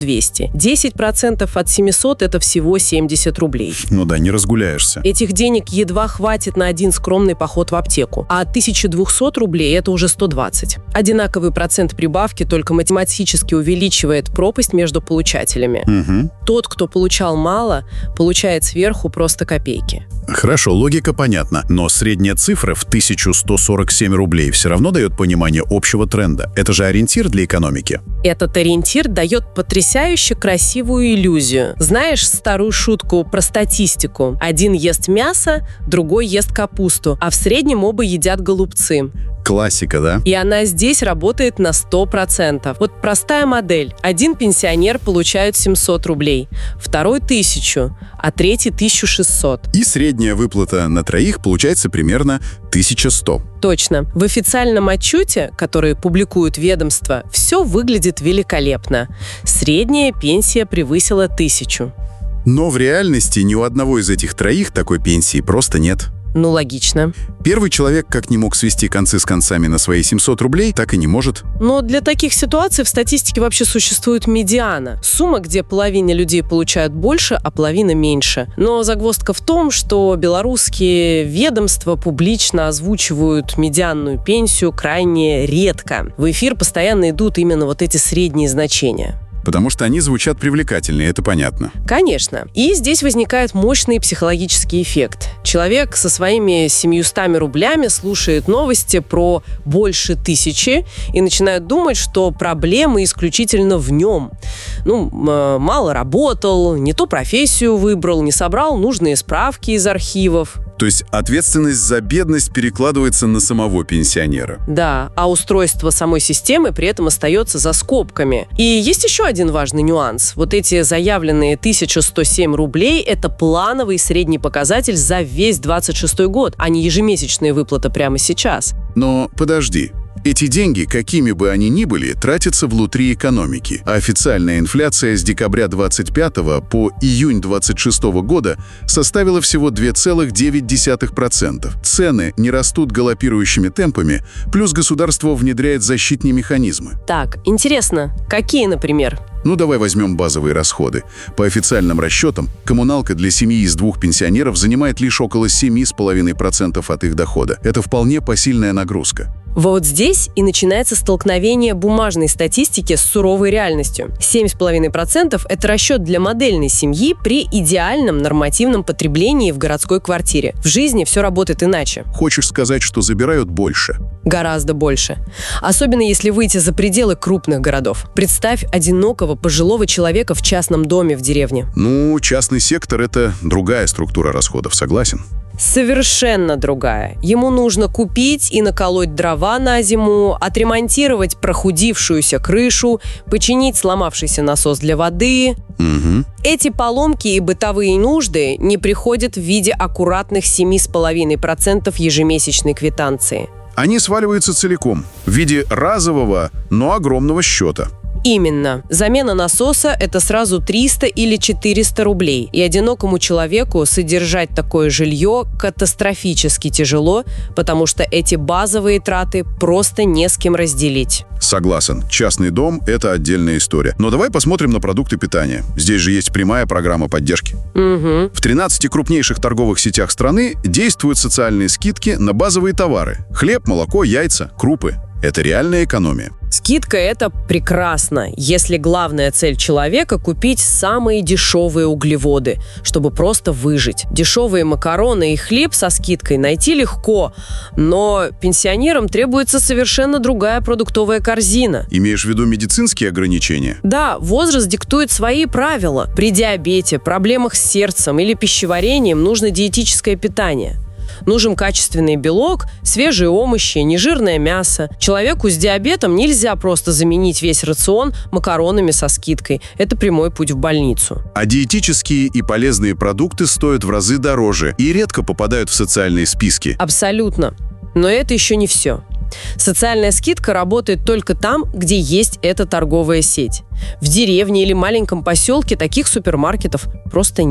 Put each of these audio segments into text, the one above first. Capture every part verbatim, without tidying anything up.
двести. десять процентов от семисот – это всего семьдесят рублей. Ну да, не разгуляешься. Этих денег едва хватит на один скромный поход в аптеку. А от тысячи двухсот рублей – это уже сто двадцать. Одинаковый процент прибавки только математически увеличивает пропасть между получателями. Угу. Тот, кто получал мало, получает сверху просто копейки. Хорошо, логика понятна. Но средняя цифра в тысячу сто сорок семь рублей все равно дает понимание общего тренда. Это же ориентир для экономики. Этот ориентир дает потрясающе красивую иллюзию. Знаешь старую шутку про статистику? Один ест мясо, другой ест капусту, а в среднем оба едят голубцы. Классика, да? И она здесь работает на сто процентов. Вот простая модель. Один пенсионер получает семьсот рублей, второй – тысячу, а третий – тысячу шестьсот. И средняя выплата на троих получается примерно тысяча сто. Точно. В официальном отчете, который публикует ведомство, все выглядит великолепно. Средняя пенсия превысила тысячу. Но в реальности ни у одного из этих троих такой пенсии просто нет. Ну, логично. Первый человек как не мог свести концы с концами на свои семьсот рублей, так и не может. Но для таких ситуаций в статистике вообще существует медиана. Сумма, где половина людей получают больше, а половина меньше. Но загвоздка в том, что белорусские ведомства публично озвучивают медианную пенсию крайне редко. В эфир постоянно идут именно вот эти средние значения. Потому что они звучат привлекательнее, это понятно. Конечно. И здесь возникает мощный психологический эффект. Человек со своими семьюстами рублями слушает новости про больше тысячи и начинает думать, что проблемы исключительно в нем. Ну, мало работал, не ту профессию выбрал, не собрал нужные справки из архивов. То есть ответственность за бедность перекладывается на самого пенсионера. Да, а устройство самой системы при этом остается за скобками. И есть еще один важный нюанс. Вот эти заявленные тысяча сто семь рублей – это плановый средний показатель за весь двадцать шестой год, а не ежемесячная выплата прямо сейчас. Но подожди. Эти деньги, какими бы они ни были, тратятся внутри экономики. А официальная инфляция с декабря двадцать пятого по июнь двадцать шестого года составила всего два целых девять десятых процента. Цены не растут галопирующими темпами, плюс государство внедряет защитные механизмы. Так, интересно, какие, например? Ну, давай возьмем базовые расходы. По официальным расчетам, коммуналка для семьи из двух пенсионеров занимает лишь около семь целых пять десятых процента от их дохода. Это вполне посильная нагрузка. Вот здесь и начинается столкновение бумажной статистики с суровой реальностью. семь целых пять десятых процента – это расчет для модельной семьи при идеальном нормативном потреблении в городской квартире. В жизни все работает иначе. Хочешь сказать, что забирают больше? Гораздо больше. Особенно если выйти за пределы крупных городов. Представь одинокого пожилого человека в частном доме в деревне. Ну, частный сектор – это другая структура расходов, согласен? Совершенно другая. Ему нужно купить и наколоть дрова на зиму, отремонтировать прохудившуюся крышу, починить сломавшийся насос для воды. Угу. Эти поломки и бытовые нужды не приходят в виде аккуратных семь целых пять десятых процента ежемесячной квитанции. Они сваливаются целиком, в виде разового, но огромного счета. Именно. Замена насоса – это сразу триста или четыреста рублей. И одинокому человеку содержать такое жилье катастрофически тяжело, потому что эти базовые траты просто не с кем разделить. Согласен. Частный дом – это отдельная история. Но давай посмотрим на продукты питания. Здесь же есть прямая программа поддержки. Угу. В тринадцати крупнейших торговых сетях страны действуют социальные скидки на базовые товары. Хлеб, молоко, яйца, крупы. Это реальная экономия. Скидка – это прекрасно, если главная цель человека – купить самые дешевые углеводы, чтобы просто выжить. Дешевые макароны и хлеб со скидкой найти легко, но пенсионерам требуется совершенно другая продуктовая корзина. Имеешь в виду медицинские ограничения? Да, возраст диктует свои правила. При диабете, проблемах с сердцем или пищеварением нужно диетическое питание. Нужен качественный белок, свежие овощи, нежирное мясо. Человеку с диабетом нельзя просто заменить весь рацион макаронами со скидкой. Это прямой путь в больницу. А диетические и полезные продукты стоят в разы дороже и редко попадают в социальные списки. Абсолютно. Но это еще не все. Социальная скидка работает только там, где есть эта торговая сеть. В деревне или маленьком поселке таких супермаркетов просто нет.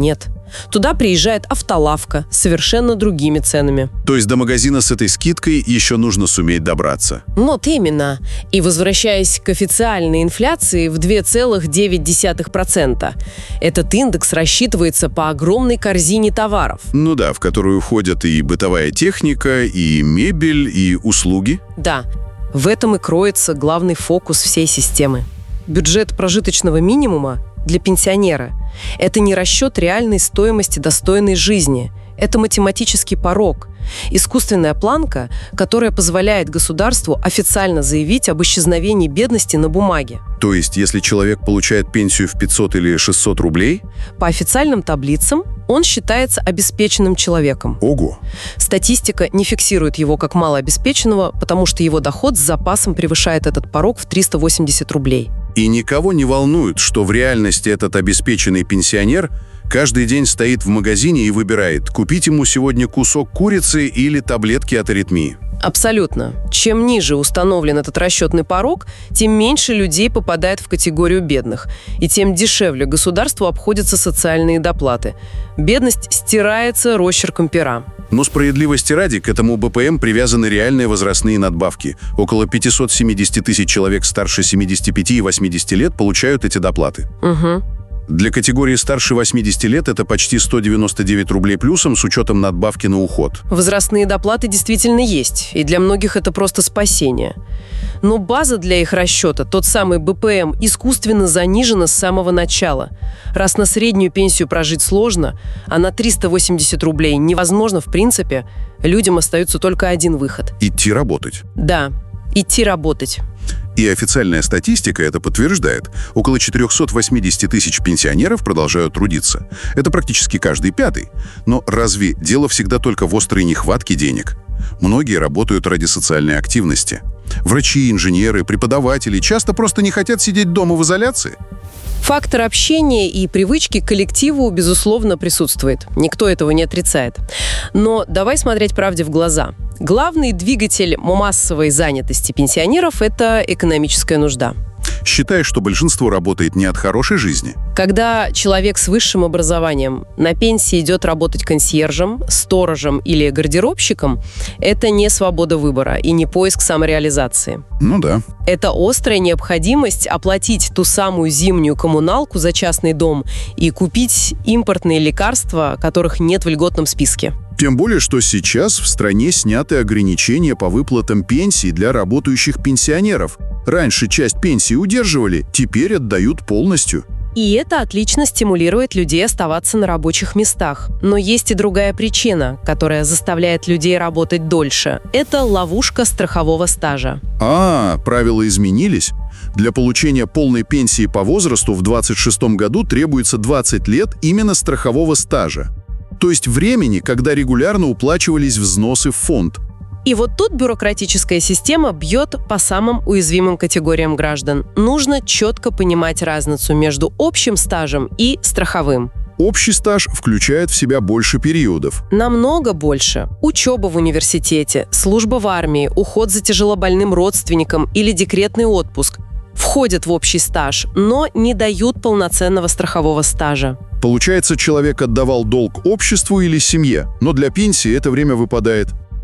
Туда приезжает автолавка с совершенно другими ценами. То есть до магазина с этой скидкой еще нужно суметь добраться. Вот именно. И возвращаясь к официальной инфляции в два целых девять десятых процента, этот индекс рассчитывается по огромной корзине товаров. Ну да, в которую входят и бытовая техника, и мебель, и услуги. Да, в этом и кроется главный фокус всей системы. Бюджет прожиточного минимума для пенсионера – это не расчет реальной стоимости достойной жизни. Это математический порог, искусственная планка, которая позволяет государству официально заявить об исчезновении бедности на бумаге. То есть, если человек получает пенсию в пятьсот или шестьсот рублей? По официальным таблицам он считается обеспеченным человеком. Ого! Статистика не фиксирует его как малообеспеченного, потому что его доход с запасом превышает этот порог в триста восемьдесят рублей. И никого не волнует, что в реальности этот обеспеченный пенсионер каждый день стоит в магазине и выбирает, купить ему сегодня кусок курицы или таблетки от аритмии. Абсолютно. Чем ниже установлен этот расчетный порог, тем меньше людей попадает в категорию бедных, и тем дешевле государству обходятся социальные доплаты. Бедность стирается росчерком пера. Но справедливости ради, к этому бэ пэ эм привязаны реальные возрастные надбавки. Около пятьсот семьдесят тысяч человек старше семидесяти пяти и восьмидесяти лет получают эти доплаты. Угу. Для категории старше восьмидесяти лет это почти сто девяносто девять рублей плюсом с учетом надбавки на уход. Возрастные доплаты действительно есть, и для многих это просто спасение. Но база для их расчета, тот самый бэ пэ эм, искусственно занижена с самого начала. Раз на среднюю пенсию прожить сложно, а на триста восемьдесят рублей невозможно в принципе, людям остается только один выход. Идти работать. Да, идти работать. И официальная статистика это подтверждает. Около четырехсот восьмидесяти тысяч пенсионеров продолжают трудиться. Это практически каждый пятый. Но разве дело всегда только в острой нехватке денег? Многие работают ради социальной активности. Врачи, инженеры, преподаватели часто просто не хотят сидеть дома в изоляции. Фактор общения и привычки к коллективу, безусловно, присутствует. Никто этого не отрицает. Но давай смотреть правде в глаза. Главный двигатель массовой занятости пенсионеров – это экономическая нужда. Считаешь, что большинство работает не от хорошей жизни? Когда человек с высшим образованием на пенсии идет работать консьержем, сторожем или гардеробщиком, это не свобода выбора и не поиск самореализации. Ну да. Это острая необходимость оплатить ту самую зимнюю коммуналку за частный дом и купить импортные лекарства, которых нет в льготном списке. Тем более, что сейчас в стране сняты ограничения по выплатам пенсий для работающих пенсионеров. Раньше часть пенсии удерживали, теперь отдают полностью. И это отлично стимулирует людей оставаться на рабочих местах. Но есть и другая причина, которая заставляет людей работать дольше. Это ловушка страхового стажа. А, правила изменились? Для получения полной пенсии по возрасту в двадцать шестом году требуется двадцать лет именно страхового стажа. То есть времени, когда регулярно уплачивались взносы в фонд. И вот тут бюрократическая система бьет по самым уязвимым категориям граждан. Нужно четко понимать разницу между общим стажем и страховым. Общий стаж включает в себя больше периодов. Намного больше. Учеба в университете, служба в армии, уход за тяжелобольным родственником или декретный отпуск входят в общий стаж, но не дают полноценного страхового стажа. Получается, человек отдавал долг обществу или семье, но для пенсии это время выпадает.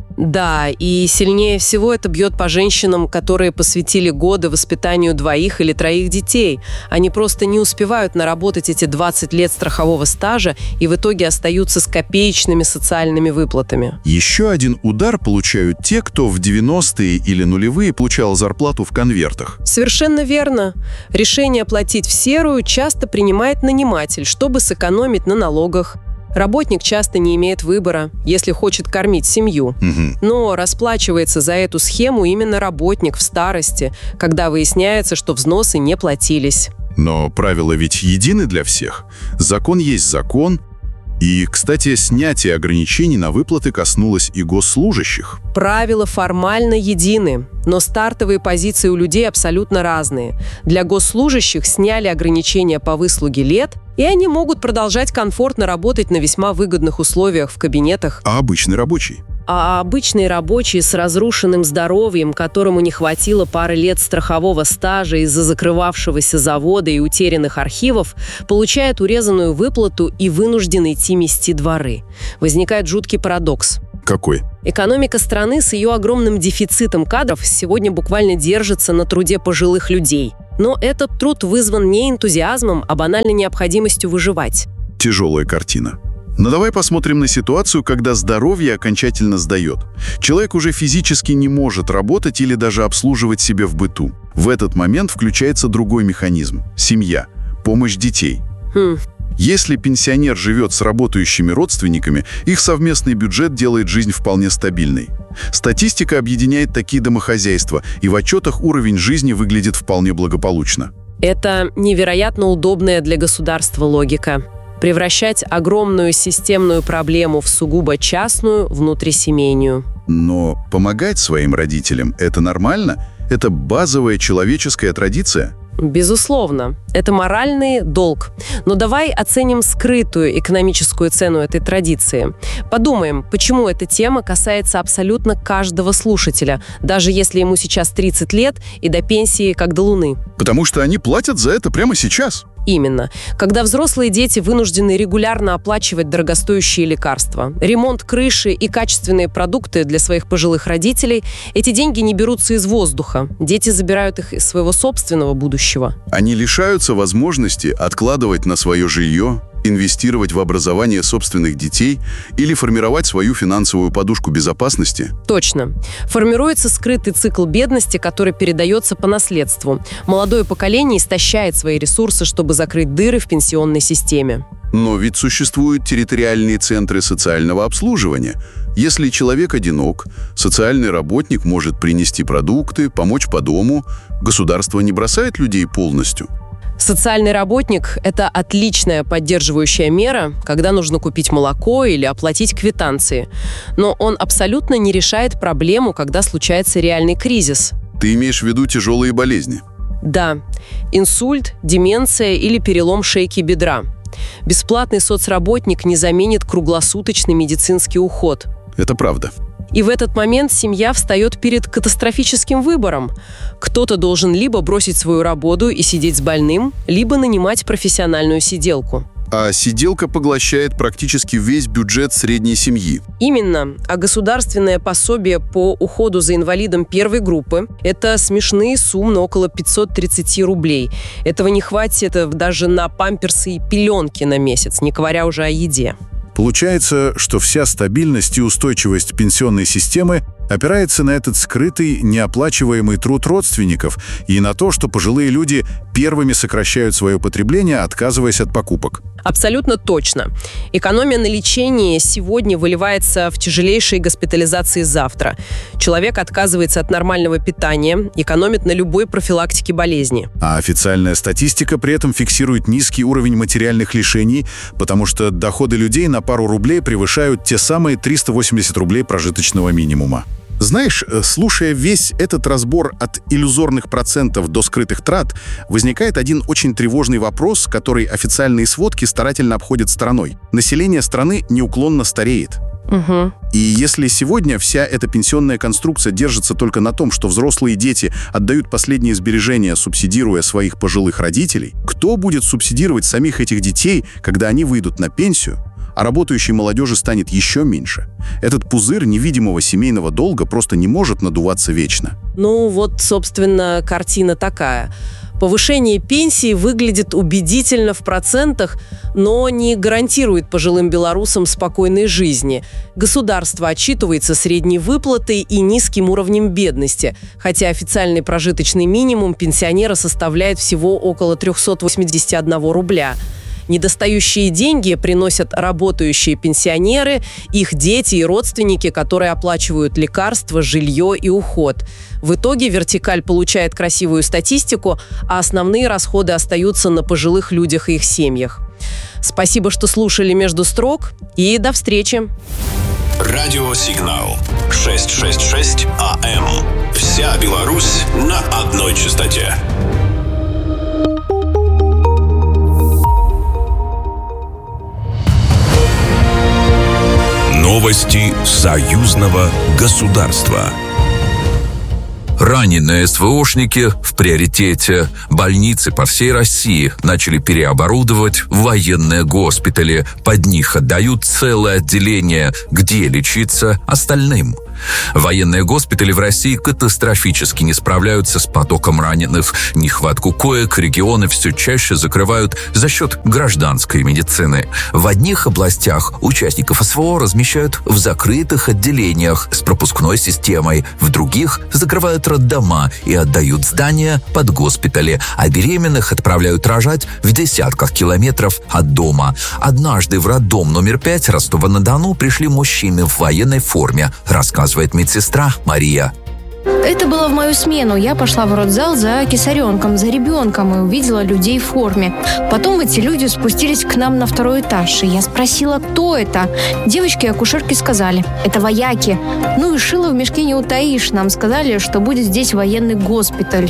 Да, и сильнее всего это бьет по женщинам, которые посвятили годы воспитанию двоих или троих детей. Они просто не успевают наработать эти двадцать лет страхового стажа и в итоге остаются с копеечными социальными выплатами. Еще один удар получают те, кто в девяностые или нулевые получал зарплату в конвертах. Совершенно верно. Решение платить в серую часто принимает наниматель, чтобы сэкономить на налогах. Работник часто не имеет выбора, если хочет кормить семью. Угу. Но расплачивается за эту схему именно работник в старости, когда выясняется, что взносы не платились. Но правила ведь едины для всех. Закон есть закон. И, кстати, снятие ограничений на выплаты коснулось и госслужащих. Правила формально едины, но стартовые позиции у людей абсолютно разные. Для госслужащих сняли ограничения по выслуге лет, и они могут продолжать комфортно работать на весьма выгодных условиях в кабинетах. А обычный рабочий? а обычный рабочий с разрушенным здоровьем, которому не хватило пары лет страхового стажа из-за закрывавшегося завода и утерянных архивов, получает урезанную выплату и вынужден идти мести дворы. Возникает жуткий парадокс. Какой? Экономика страны с ее огромным дефицитом кадров сегодня буквально держится на труде пожилых людей. Но этот труд вызван не энтузиазмом, а банальной необходимостью выживать. Тяжелая картина. Но давай посмотрим на ситуацию, когда здоровье окончательно сдает. Человек уже физически не может работать или даже обслуживать себя в быту. В этот момент включается другой механизм – семья, помощь детей. Хм. Если пенсионер живет с работающими родственниками, их совместный бюджет делает жизнь вполне стабильной. Статистика объединяет такие домохозяйства, и в отчетах уровень жизни выглядит вполне благополучно. Это невероятно удобная для государства логика. Превращать огромную системную проблему в сугубо частную, внутрисемейную. Но помогать своим родителям – это нормально? Это базовая человеческая традиция? Безусловно, это моральный долг. Но давай оценим скрытую экономическую цену этой традиции. Подумаем, почему эта тема касается абсолютно каждого слушателя, даже если ему сейчас тридцать лет и до пенсии как до луны. Потому что они платят за это прямо сейчас. Именно. Когда взрослые дети вынуждены регулярно оплачивать дорогостоящие лекарства, ремонт крыши и качественные продукты для своих пожилых родителей, эти деньги не берутся из воздуха. Дети забирают их из своего собственного будущего. Они лишаются возможности откладывать на свое жилье, инвестировать в образование собственных детей или формировать свою финансовую подушку безопасности? Точно. Формируется скрытый цикл бедности, который передается по наследству. Молодое поколение истощает свои ресурсы, чтобы закрыть дыры в пенсионной системе. Но ведь существуют территориальные центры социального обслуживания. Если человек одинок, социальный работник может принести продукты, помочь по дому. Государство не бросает людей полностью. Социальный работник – это отличная поддерживающая мера, когда нужно купить молоко или оплатить квитанции. Но он абсолютно не решает проблему, когда случается реальный кризис. Ты имеешь в виду тяжелые болезни? Да. Инсульт, деменция или перелом шейки бедра. Бесплатный соцработник не заменит круглосуточный медицинский уход. Это правда. И в этот момент семья встает перед катастрофическим выбором. Кто-то должен либо бросить свою работу и сидеть с больным, либо нанимать профессиональную сиделку. А сиделка поглощает практически весь бюджет средней семьи. Именно. А государственное пособие по уходу за инвалидом первой группы – это смешные суммы около пятьсот тридцать рублей. Этого не хватит даже на памперсы и пеленки на месяц, не говоря уже о еде. Получается, что вся стабильность и устойчивость пенсионной системы опирается на этот скрытый, неоплачиваемый труд родственников и на то, что пожилые люди первыми сокращают свое потребление, отказываясь от покупок. Абсолютно точно. Экономия на лечении сегодня выливается в тяжелейшие госпитализации завтра. Человек отказывается от нормального питания, экономит на любой профилактике болезни. А официальная статистика при этом фиксирует низкий уровень материальных лишений, потому что доходы людей на пару рублей превышают те самые триста восемьдесят рублей прожиточного минимума. Знаешь, слушая весь этот разбор от иллюзорных процентов до скрытых трат, возникает один очень тревожный вопрос, который официальные сводки старательно обходят стороной. Население страны неуклонно стареет. Угу. И если сегодня вся эта пенсионная конструкция держится только на том, что взрослые дети отдают последние сбережения, субсидируя своих пожилых родителей, кто будет субсидировать самих этих детей, когда они выйдут на пенсию? А работающей молодежи станет еще меньше. Этот пузырь невидимого семейного долга просто не может надуваться вечно. Ну вот, собственно, картина такая. Повышение пенсии выглядит убедительно в процентах, но не гарантирует пожилым белорусам спокойной жизни. Государство отчитывается средней выплатой и низким уровнем бедности, хотя официальный прожиточный минимум пенсионера составляет всего около триста восемьдесят один рубля. Недостающие деньги приносят работающие пенсионеры, их дети и родственники, которые оплачивают лекарства, жилье и уход. В итоге вертикаль получает красивую статистику, а основные расходы остаются на пожилых людях и их семьях. Спасибо, что слушали «Между строк», и до встречи! Радиосигнал шестьсот шестьдесят шесть АМ. Вся Беларусь на одной частоте. Новости союзного государства. Раненые СВОшники в приоритете. Больницы по всей России начали переоборудовать в военные госпитали. Под них отдают целое отделение, где лечиться остальным. Военные госпитали в России катастрофически не справляются с потоком раненых. Нехватку коек регионы все чаще закрывают за счет гражданской медицины. В одних областях участников СВО размещают в закрытых отделениях с пропускной системой, в других закрывают роддома и отдают здания под госпитали, а беременных отправляют рожать в десятках километров от дома. Однажды в роддом номер пять Ростова-на-Дону пришли мужчины в военной форме, рассказывает медсестра Мария. Это было в мою смену. Я пошла в родзал за кесаренком, за ребенком и увидела людей в форме. Потом эти люди спустились к нам на второй этаж, и я спросила, кто это. Девочки-акушерки сказали, это вояки. Ну и шило в мешке не утаишь. Нам сказали, что будет здесь военный госпиталь.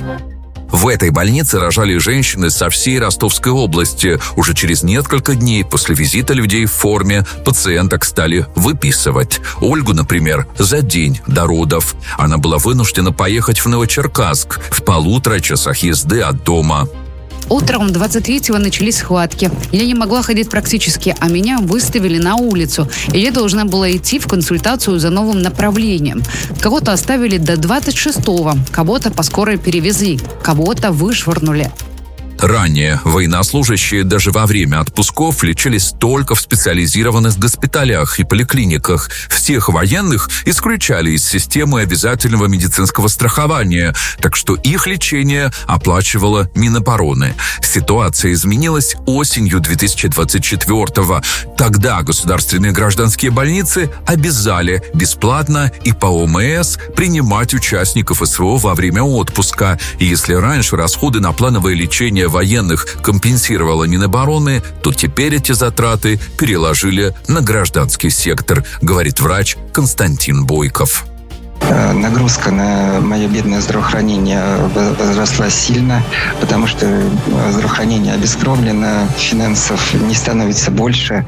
В этой больнице рожали женщины со всей Ростовской области. Уже через несколько дней после визита людей в форме пациенток стали выписывать. Ольгу, например, за день до родов. Она была вынуждена поехать в Новочеркасск в полутора часах езды от дома. Утром двадцать третьего начались схватки. Я не могла ходить практически, а меня выставили на улицу. И я должна была идти в консультацию за новым направлением. Кого-то оставили до двадцать шестого, кого-то по скорой перевезли, кого-то вышвырнули. Ранее военнослужащие даже во время отпусков лечились только в специализированных госпиталях и поликлиниках. Всех военных исключали из системы обязательного медицинского страхования, так что их лечение оплачивала Минобороны. Ситуация изменилась осенью две тысячи двадцать четвёртого. Тогда государственные гражданские больницы обязали бесплатно и по ОМС принимать участников СВО во время отпуска. И если раньше расходы на плановое лечение военных компенсировала Минобороны, то теперь эти затраты переложили на гражданский сектор, говорит врач Константин Бойков. Нагрузка на мое бедное здравоохранение возросла сильно, потому что здравоохранение обескровлено, финансов не становится больше,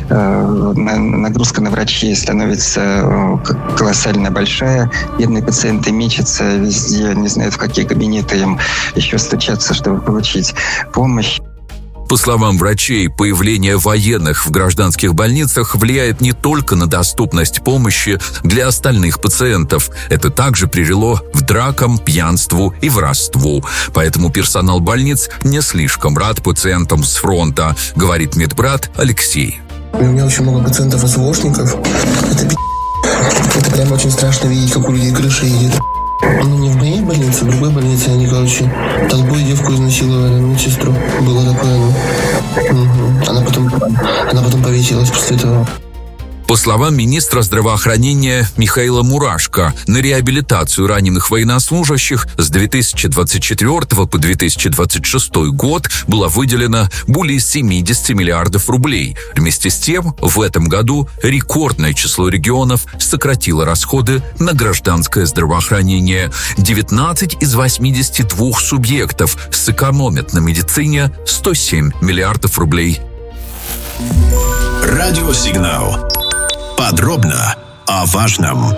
нагрузка на врачей становится колоссально большая, бедные пациенты мечутся везде, не знают, в какие кабинеты им еще стучаться, чтобы получить помощь. По словам врачей, появление военных в гражданских больницах влияет не только на доступность помощи для остальных пациентов. Это также привело к дракам, пьянству и воровству. Поэтому персонал больниц не слишком рад пациентам с фронта, говорит медбрат Алексей. У меня очень много пациентов СВОшников. Это пи***. Это прям очень страшно видеть, как у людей крыша едет. Ну, не в моей больнице, в другой больнице они, короче, толпой девку изнасиловали, медсестру. Было такое, ну. Угу. Она потом, она потом повесилась после этого. По словам министра здравоохранения Михаила Мурашко, на реабилитацию раненых военнослужащих с две тысячи двадцать четвёртого по две тысячи двадцать шестой год было выделено более семьдесят миллиардов рублей. Вместе с тем, в этом году рекордное число регионов сократило расходы на гражданское здравоохранение. девятнадцать из восьмидесяти двух субъектов сэкономят на медицине сто семь миллиардов рублей. Радиосигнал. Подробно о важном.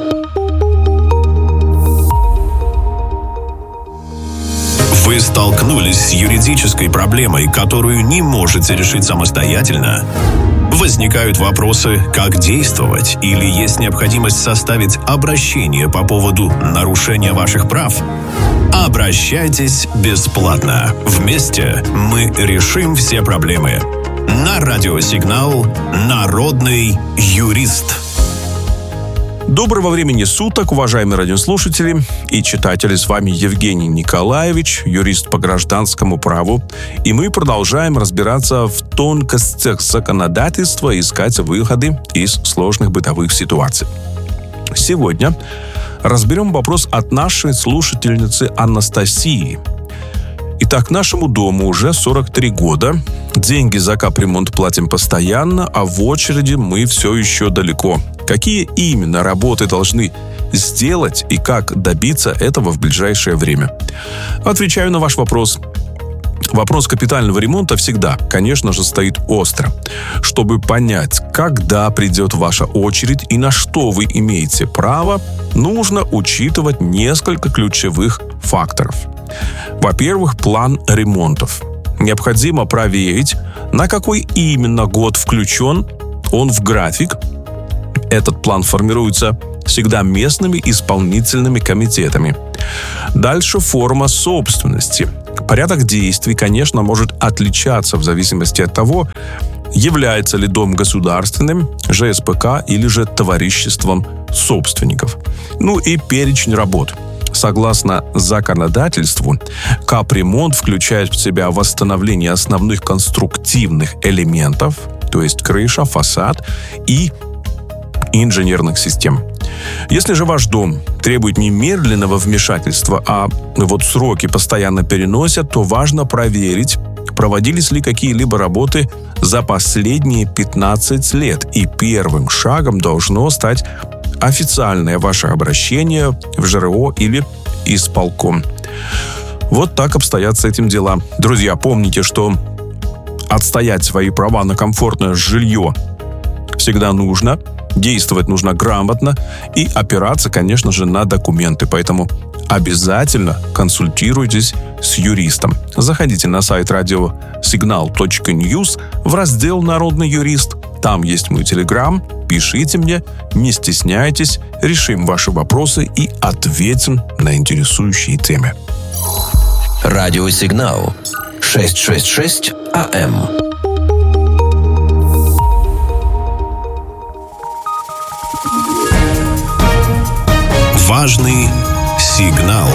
Вы столкнулись с юридической проблемой, которую не можете решить самостоятельно? Возникают вопросы, как действовать, или есть необходимость составить обращение по поводу нарушения ваших прав? Обращайтесь бесплатно. Вместе мы решим все проблемы. На радиосигнал «Народный юрист». Доброго времени суток, уважаемые радиослушатели и читатели. С вами Евгений Николаевич, юрист по гражданскому праву. И мы продолжаем разбираться в тонкостях законодательства и искать выходы из сложных бытовых ситуаций. Сегодня разберем вопрос от нашей слушательницы Анастасии. Итак, нашему дому уже сорок три года. Деньги за капремонт платим постоянно, а в очереди мы все еще далеко. Какие именно работы должны сделать и как добиться этого в ближайшее время? Отвечаю на ваш вопрос. Вопрос капитального ремонта всегда, конечно же, стоит остро. Чтобы понять, когда придет ваша очередь и на что вы имеете право, нужно учитывать несколько ключевых факторов. Во-первых, план ремонтов. Необходимо проверить, на какой именно год включен он в график. Этот план формируется всегда местными исполнительными комитетами. Дальше форма собственности. Порядок действий, конечно, может отличаться в зависимости от того, является ли дом государственным, ЖСПК или же товариществом собственников. Ну и перечень работ. Согласно законодательству, капремонт включает в себя восстановление основных конструктивных элементов, то есть крыша, фасад и инженерных систем. Если же ваш дом требует немедленного вмешательства, а вот сроки постоянно переносят, то важно проверить, проводились ли какие-либо работы за последние пятнадцать лет. И первым шагом должно стать официальное ваше обращение в ЖРО или исполком. Вот так обстоят с этим дела. Друзья, помните, что отстоять свои права на комфортное жилье всегда нужно. Действовать нужно грамотно и опираться, конечно же, на документы. Поэтому обязательно консультируйтесь с юристом. Заходите на сайт радио сигнал точка ньюс в раздел «Народный юрист». Там есть мой телеграм. Пишите мне, не стесняйтесь, решим ваши вопросы и ответим на интересующие темы. Радиосигнал шестьсот шестьдесят шесть АМ. Важный сигнал.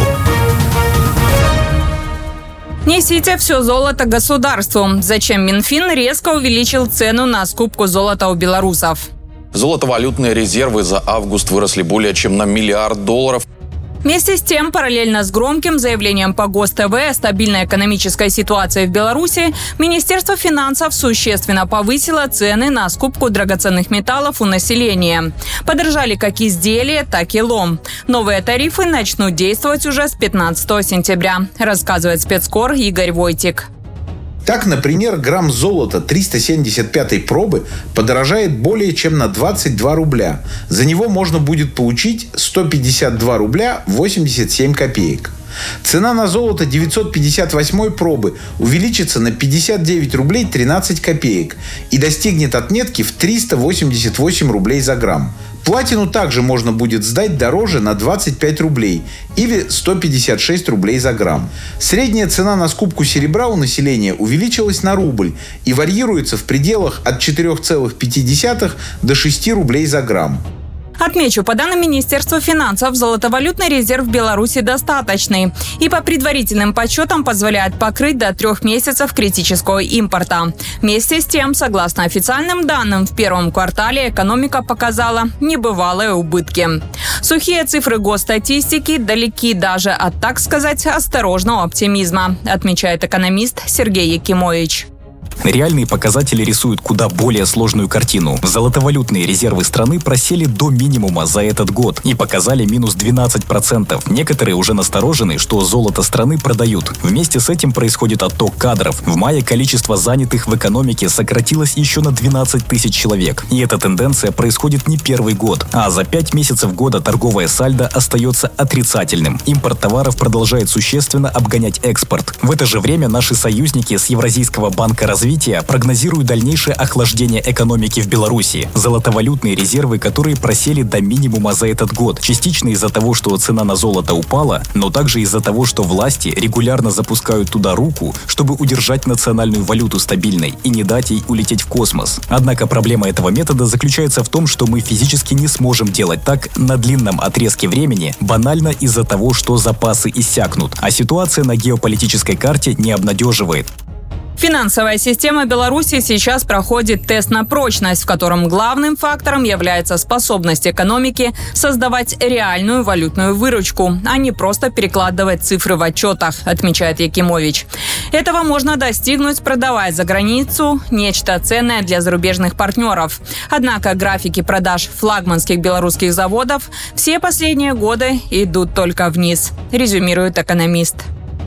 Несите все золото государству. Зачем Минфин резко увеличил цену на скупку золота у белорусов? Золотовалютные резервы за август выросли более чем на миллиард долларов. Вместе с тем, параллельно с громким заявлением по ГОС-ТВ о стабильной экономической ситуации в Беларуси, Министерство финансов существенно повысило цены на скупку драгоценных металлов у населения. Подорожали как изделия, так и лом. Новые тарифы начнут действовать уже с пятнадцатого сентября, рассказывает спецкор Игорь Войтик. Так, например, грамм золота триста семьдесят пятой пробы подорожает более чем на двадцать два рубля. За него можно будет получить сто пятьдесят два рубля восемьдесят семь копеек. Цена на золото девятьсот пятьдесят восьмой пробы увеличится на пятьдесят девять рублей тринадцать копеек и достигнет отметки в триста восемьдесят восемь рублей за грамм. Платину также можно будет сдать дороже на двадцать пять рублей или сто пятьдесят шесть рублей за грамм. Средняя цена на скупку серебра у населения увеличилась на рубль и варьируется в пределах от четырех целых пяти десятых до шести рублей за грамм. Отмечу, по данным Министерства финансов, золотовалютный резерв в Беларуси достаточный и по предварительным подсчетам позволяет покрыть до трех месяцев критического импорта. Вместе с тем, согласно официальным данным, в первом квартале экономика показала небывалые убытки. Сухие цифры госстатистики далеки даже от, так сказать, осторожного оптимизма, отмечает экономист Сергей Якимович. Реальные показатели рисуют куда более сложную картину. Золотовалютные резервы страны просели до минимума за этот год и показали минус двенадцать процентов. Некоторые уже насторожены, что золото страны продают. Вместе с этим происходит отток кадров. В мае количество занятых в экономике сократилось еще на двенадцать тысяч человек. И эта тенденция происходит не первый год. А за пять месяцев года торговое сальдо остается отрицательным. Импорт товаров продолжает существенно обгонять экспорт. В это же время наши союзники с Евразийского банка развития прогнозируют дальнейшее охлаждение экономики в Беларуси. Золотовалютные резервы, которые просели до минимума за этот год, частично из-за того, что цена на золото упала, но также из-за того, что власти регулярно запускают туда руку, чтобы удержать национальную валюту стабильной и не дать ей улететь в космос. Однако проблема этого метода заключается в том, что мы физически не сможем делать так на длинном отрезке времени, банально из-за того, что запасы иссякнут, а ситуация на геополитической карте не обнадеживает. Финансовая система Беларуси сейчас проходит тест на прочность, в котором главным фактором является способность экономики создавать реальную валютную выручку, а не просто перекладывать цифры в отчетах, отмечает Якимович. Этого можно достигнуть, продавая за границу нечто ценное для зарубежных партнеров. Однако графики продаж флагманских белорусских заводов все последние годы идут только вниз, резюмирует экономист.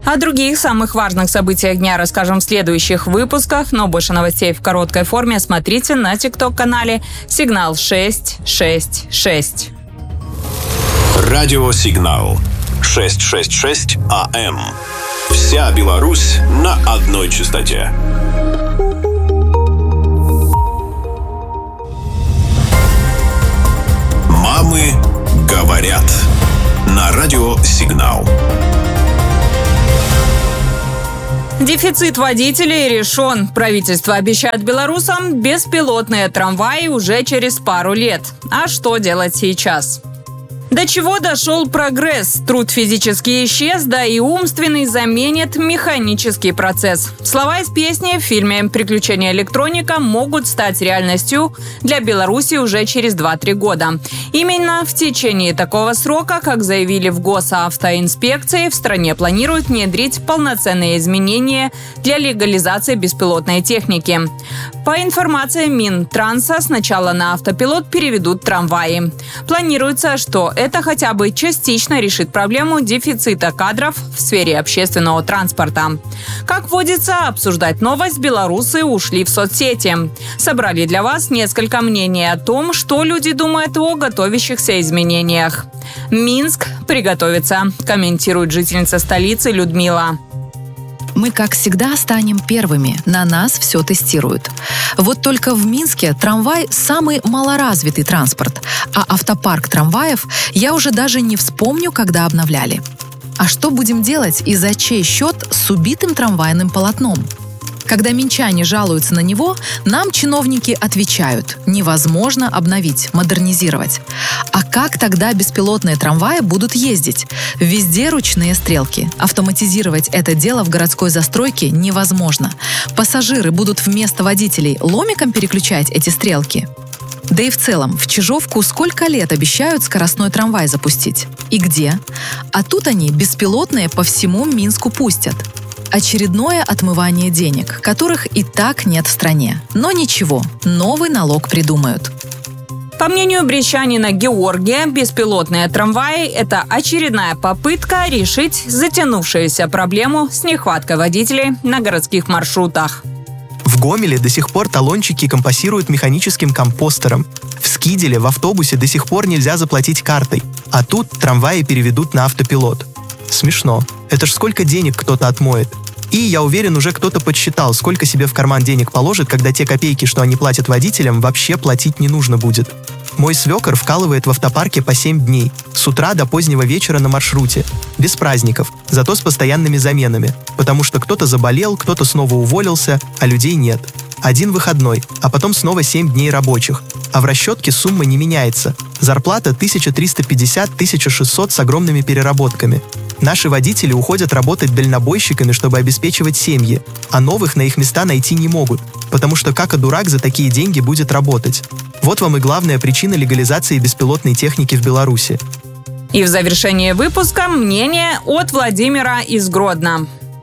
О других самых важных событиях дня расскажем в следующих выпусках, но больше новостей в короткой форме смотрите на тикток-канале «Сигнал шесть шесть шесть». Радиосигнал шестьсот шестьдесят шесть АМ. Вся Беларусь на одной частоте. Мамы говорят. На радио «Сигнал». Дефицит водителей решен. Правительство обещает белорусам беспилотные трамваи уже через пару лет. А что делать сейчас? До чего дошел прогресс? Труд физически исчез, да и умственный заменит механический процесс. Слова из песни в фильме «Приключения электроника» могут стать реальностью для Беларуси уже через два-три года. Именно в течение такого срока, как заявили в Госавтоинспекции, в стране планируют внедрить полноценные изменения для легализации беспилотной техники. По информации Минтранса, сначала на автопилот переведут трамваи. Планируется, что это хотя бы частично решит проблему дефицита кадров в сфере общественного транспорта. Как водится, обсуждать новость белорусы ушли в соцсети. Собрали для вас несколько мнений о том, что люди думают о готовящихся изменениях. Минск приготовится, комментирует жительница столицы Людмила. Мы, как всегда, станем первыми. На нас все тестируют. Вот только в Минске трамвай – самый малоразвитый транспорт, а автопарк трамваев я уже даже не вспомню, когда обновляли. А что будем делать и за чей счет с убитым трамвайным полотном? Когда минчане жалуются на него, нам чиновники отвечают: невозможно обновить, модернизировать. А как тогда беспилотные трамваи будут ездить? Везде ручные стрелки. Автоматизировать это дело в городской застройке невозможно. Пассажиры будут вместо водителей ломиком переключать эти стрелки. Да и в целом, в Чижовку сколько лет обещают скоростной трамвай запустить? И где? А тут они беспилотные по всему Минску пустят. Очередное отмывание денег, которых и так нет в стране. Но ничего, новый налог придумают. По мнению брестчанина Георгия, беспилотные трамваи – это очередная попытка решить затянувшуюся проблему с нехваткой водителей на городских маршрутах. В Гомеле до сих пор талончики компостируют механическим компостером. В Скиделе в автобусе до сих пор нельзя заплатить картой, а тут трамваи переведут на автопилот. Смешно. Это ж сколько денег кто-то отмоет. И, я уверен, уже кто-то подсчитал, сколько себе в карман денег положит, когда те копейки, что они платят водителям, вообще платить не нужно будет. Мой свекор вкалывает в автопарке по семь дней, с утра до позднего вечера на маршруте. Без праздников, зато с постоянными заменами. Потому что кто-то заболел, кто-то снова уволился, а людей нет. Один выходной, а потом снова семь дней рабочих. А в расчетке сумма не меняется. Зарплата тысяча триста пятьдесят - тысяча шестьсот с огромными переработками. Наши водители уходят работать дальнобойщиками, чтобы обеспечивать семьи, а новых на их места найти не могут, потому что как-дурак за такие деньги будет работать. Вот вам и главная причина легализации беспилотной техники в Беларуси. И в завершении выпуска мнение от Владимира из Гродно.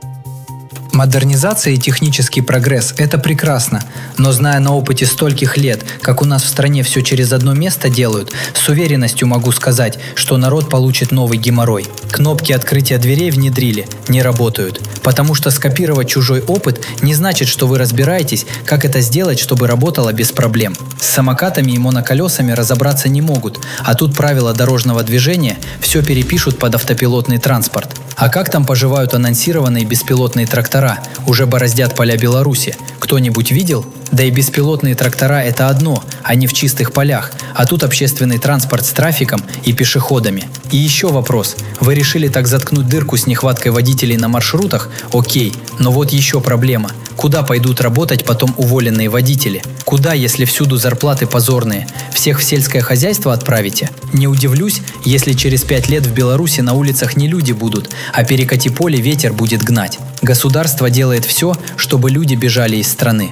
Модернизация и технический прогресс – это прекрасно, но зная на опыте стольких лет, как у нас в стране все через одно место делают, с уверенностью могу сказать, что народ получит новый геморрой. Кнопки открытия дверей внедрили, не работают, потому что скопировать чужой опыт не значит, что вы разбираетесь, как это сделать, чтобы работало без проблем. С самокатами и моноколесами разобраться не могут, а тут правила дорожного движения все перепишут под автопилотный транспорт. А как там поживают анонсированные беспилотные трактора? Уже бороздят поля Беларуси. Кто-нибудь видел? Да и беспилотные трактора – это одно, они в чистых полях, а тут общественный транспорт с трафиком и пешеходами. И еще вопрос. Вы решили так заткнуть дырку с нехваткой водителей на маршрутах? Окей, но вот еще проблема. Куда пойдут работать потом уволенные водители? Куда, если всюду зарплаты позорные? Всех в сельское хозяйство отправите? Не удивлюсь, если через пять лет в Беларуси на улицах не люди будут, а перекати поле ветер будет гнать. Государство делает все, чтобы люди бежали из страны.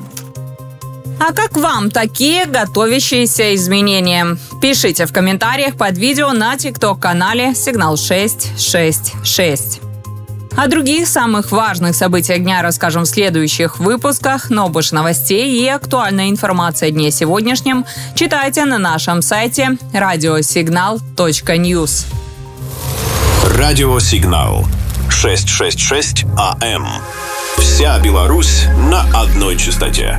А как вам такие готовящиеся изменения? Пишите в комментариях под видео на тикток-канале «Сигнал шесть шесть шесть». О других самых важных событиях дня расскажем в следующих выпусках, но больше новостей и актуальной информации о дне сегодняшнем читайте на нашем сайте радиосигнал точка ньюс. Радиосигнал шестьсот шестьдесят шесть АМ. Вся Беларусь на одной частоте.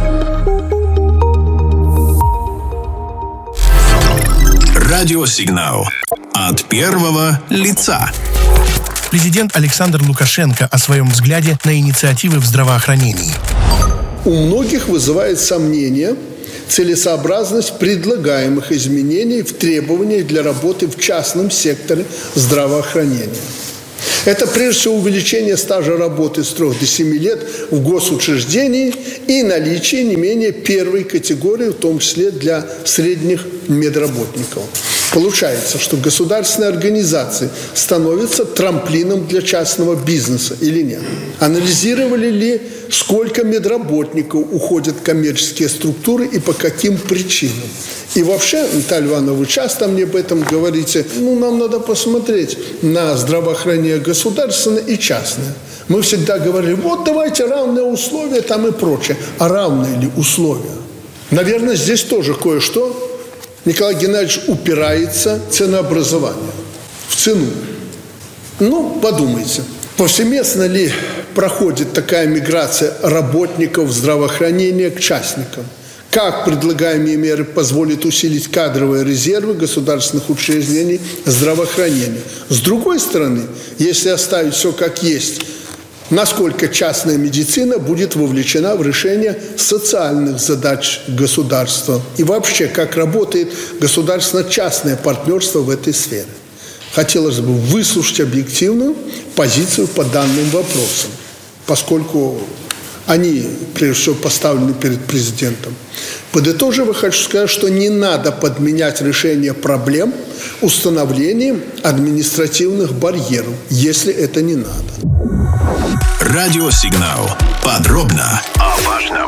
Радиосигнал от первого лица. Президент Александр Лукашенко о своем взгляде на инициативы в здравоохранении. У многих вызывает сомнение целесообразность предлагаемых изменений в требованиях для работы в частном секторе здравоохранения. Это прежде всего увеличение стажа работы с трех до семи лет в госучреждении и наличие не менее первой категории, в том числе для средних медработников. Получается, что государственные организации становятся трамплином для частного бизнеса или нет? Анализировали ли, сколько медработников уходят в коммерческие структуры и по каким причинам? И вообще, Наталья Ивановна, вы часто мне об этом говорите, ну, нам надо посмотреть на здравоохранение государственное и частное. Мы всегда говорили, вот давайте равные условия там и прочее. А равные ли условия? Наверное, здесь тоже кое-что Николай Геннадьевич упирается в ценообразование, в цену. Ну, подумайте, повсеместно ли проходит такая миграция работников здравоохранения к частникам? Как предлагаемые меры позволят усилить кадровые резервы государственных учреждений здравоохранения? С другой стороны, если оставить все как есть, насколько частная медицина будет вовлечена в решение социальных задач государства? И вообще, как работает государственно-частное партнерство в этой сфере? Хотелось бы выслушать объективную позицию по данным вопросам, поскольку они, прежде всего, поставлены перед президентом. Подытоживая, хочу сказать, что не надо подменять решение проблем установлением административных барьеров, если это не надо. Радиосигнал. Подробно о важном.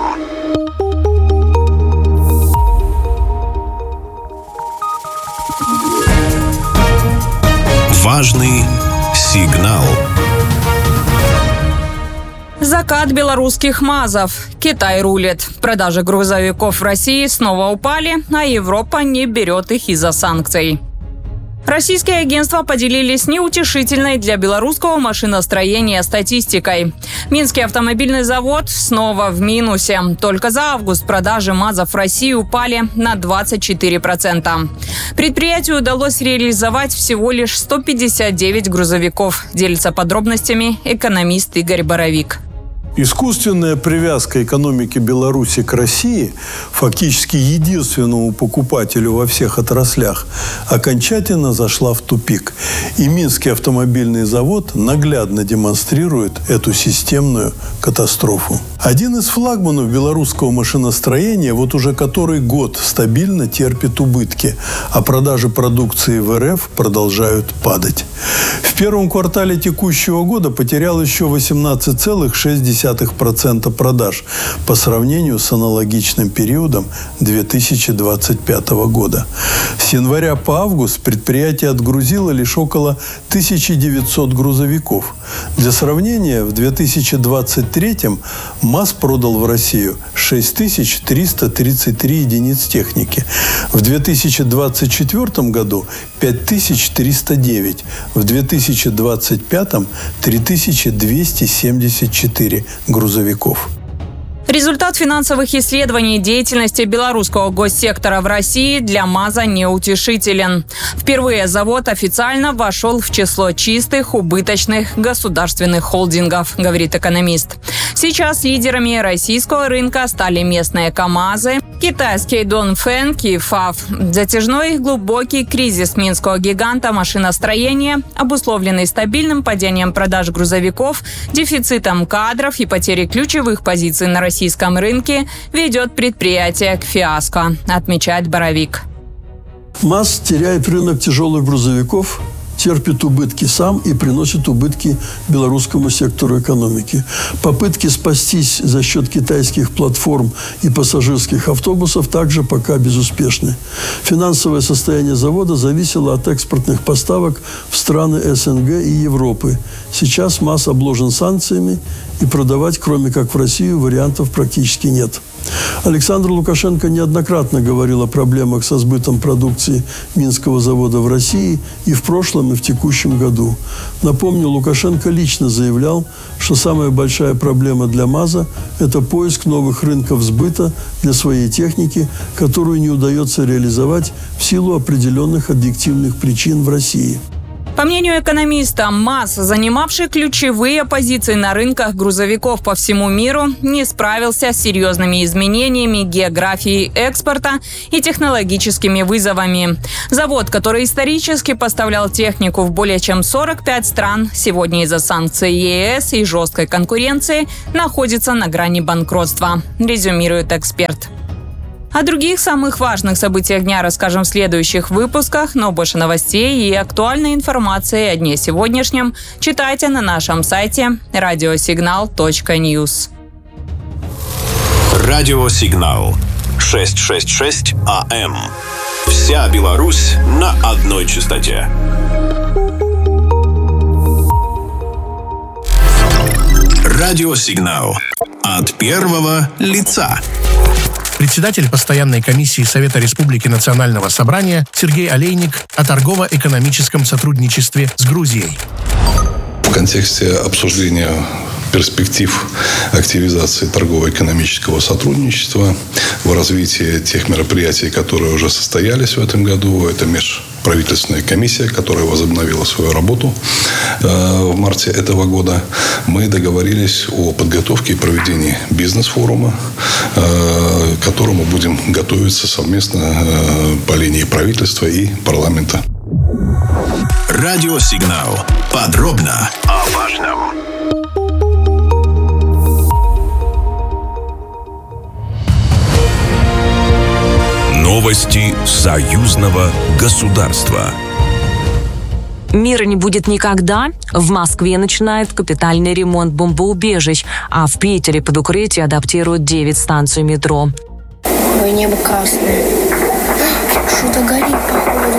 Важный сигнал. Закат белорусских МАЗов. Китай рулит. Продажи грузовиков в России снова упали, а Европа не берет их из-за санкций. Российские агентства поделились неутешительной для белорусского машиностроения статистикой. Минский автомобильный завод снова в минусе. Только за август продажи МАЗов в России упали на двадцать четыре процента. Предприятию удалось реализовать всего лишь сто пятьдесят девять грузовиков. Делится подробностями экономист Игорь Боровик. Искусственная привязка экономики Беларуси к России, фактически единственному покупателю во всех отраслях, окончательно зашла в тупик. И Минский автомобильный завод наглядно демонстрирует эту системную катастрофу. Один из флагманов белорусского машиностроения вот уже который год стабильно терпит убытки, а продажи продукции в РФ продолжают падать. В первом квартале текущего года потерял еще восемнадцать целых шесть десятых процента продаж по сравнению с аналогичным периодом две тысячи двадцать пятого года. С января по август предприятие отгрузило лишь около тысяча девятьсот грузовиков. Для сравнения, в две тысячи двадцать третьем МАЗ продал в Россию шесть тысяч триста тридцать три единиц техники. В две тысячи двадцать четвёртом году пять тысяч триста девять. В две тысячи двадцать пятом три тысячи двести семьдесят четыре грузовиков. Результат финансовых исследований деятельности белорусского госсектора в России для МАЗа неутешителен. Впервые завод официально вошел в число чистых, убыточных государственных холдингов, говорит экономист. Сейчас лидерами российского рынка стали местные КАМАЗы, китайский Донфэн, Кифав. Затяжной глубокий кризис минского гиганта машиностроения, обусловленный стабильным падением продаж грузовиков, дефицитом кадров и потерей ключевых позиций на российском рынке, ведет предприятие к фиаско, отмечает Боровик. МАЗ теряет рынок тяжелых грузовиков, терпит убытки сам и приносит убытки белорусскому сектору экономики. Попытки спастись за счет китайских платформ и пассажирских автобусов также пока безуспешны. Финансовое состояние завода зависело от экспортных поставок в страны СНГ и Европы. Сейчас МАЗ обложен санкциями, и продавать, кроме как в Россию, вариантов практически нет. Александр Лукашенко неоднократно говорил о проблемах со сбытом продукции Минского завода в России и в прошлом, и в текущем году. Напомню, Лукашенко лично заявлял, что самая большая проблема для МАЗа – это поиск новых рынков сбыта для своей техники, которую не удается реализовать в силу определенных объективных причин в России. По мнению экономиста, МАЗ, занимавший ключевые позиции на рынках грузовиков по всему миру, не справился с серьезными изменениями географии экспорта и технологическими вызовами. Завод, который исторически поставлял технику в более чем сорок пять стран, сегодня из-за санкций ЕС и жесткой конкуренции находится на грани банкротства, резюмирует эксперт. О других самых важных событиях дня расскажем в следующих выпусках, но больше новостей и актуальной информации о дне сегодняшнем читайте на нашем сайте радиосигнал точка ньюс. Радиосигнал шестьсот шестьдесят шесть АМ. Вся Беларусь на одной частоте. Радиосигнал от первого лица. Председатель постоянной комиссии Совета Республики Национального собрания Сергей Олейник о торгово-экономическом сотрудничестве с Грузией. В контексте обсуждения перспектив активизации торгово-экономического сотрудничества в развитии тех мероприятий, которые уже состоялись в этом году, это межправительственная комиссия, которая возобновила свою работу в марте этого года, мы договорились о подготовке и проведении бизнес-форума, к которому будем готовиться совместно по линии правительства и парламента. Радиосигнал. Подробно о важном. Новости союзного государства. Мира не будет никогда. В Москве начинает капитальный ремонт бомбоубежищ, а в Питере под укрытие адаптируют девять станций метро. Ой, небо красное. Что-то горит, походу.